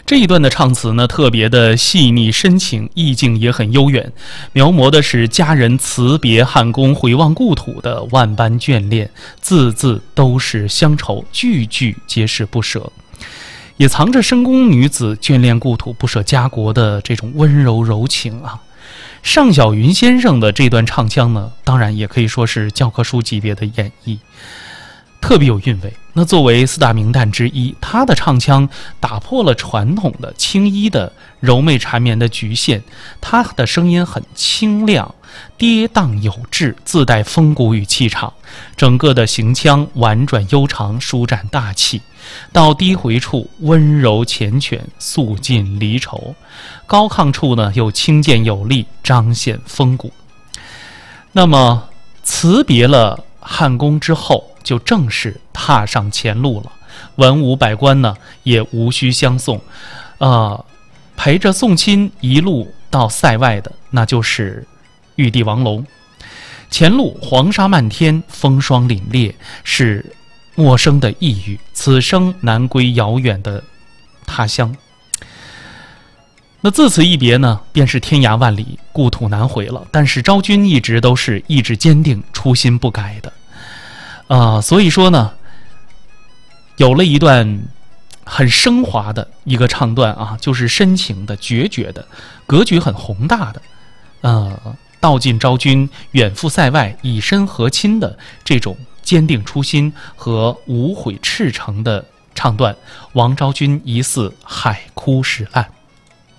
这一段的唱词呢，特别的细腻深情，意境也很悠远，描摹的是家人辞别汉宫、回望故土的万般眷恋，字字都是乡愁，句句皆是不舍，也藏着深宫女子眷恋故土、不舍家国的这种温柔柔情啊。尚小云先生的这段唱腔呢，当然也可以说是教科书级别的演绎，特别有韵味。那作为四大名旦之一，他的唱腔打破了传统的青衣的柔媚缠绵的局限，他的声音很清亮，跌宕有致，自带风骨与气场，整个的行腔婉转悠长，舒展大气，到低回处温柔缱绻，诉尽离愁，高亢处呢又轻健有力，彰显风骨。那么辞别了汉宫之后，就正式踏上前路了。文武百官呢也无需相送，陪着宋钦一路到塞外的，那就是玉帝王龙。前路黄沙漫天，风霜凛冽，是陌生的异域，此生难归遥远的他乡。那自此一别呢，便是天涯万里，故土难回了。但是昭君一直都是意志坚定，初心不改的。所以说呢，有了一段很升华的一个唱段啊，就是深情的、决绝的，格局很宏大的，道尽昭君远赴塞外以身和亲的这种坚定初心和无悔赤诚的唱段。王昭君疑似海枯石烂。